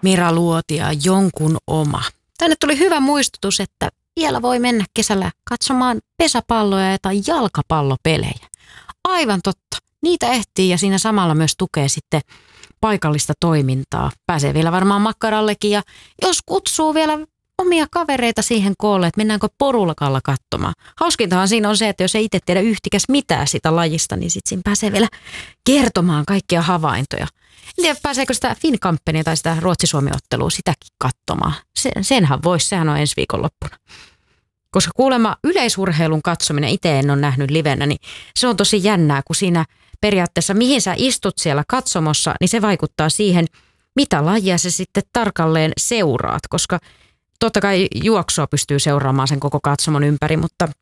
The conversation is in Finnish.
Mira Luotia, Jonkun oma. Tänne tuli hyvä muistutus, että vielä voi mennä kesällä katsomaan pesäpalloja tai jalkapallopelejä. Aivan totta. Niitä ehtii ja siinä samalla myös tukee sitten paikallista toimintaa. Pääsee vielä varmaan makkarallekin ja jos kutsuu vielä omia kavereita siihen koolle, että mennäänkö porulakalla katsomaan. Hauskintahan siinä on se, että jos ei itse tiedä yhtikäs mitään sitä lajista, niin sitten siinä pääsee vielä kertomaan kaikkia havaintoja. En tiedä, pääseekö sitä Finnkampenia tai sitä Ruotsi-Suomi-ottelua sitäkin katsomaan. Senhän voisi, sehän on ensi viikonloppuna. Koska kuulemma yleisurheilun katsominen, itse en ole nähnyt livenä, niin se on tosi jännää, kun siinä periaatteessa mihin sä istut siellä katsomossa, niin se vaikuttaa siihen, mitä lajia sä sitten tarkalleen seuraat, koska totta kai juoksua pystyy seuraamaan sen koko katsomon ympäri, mutta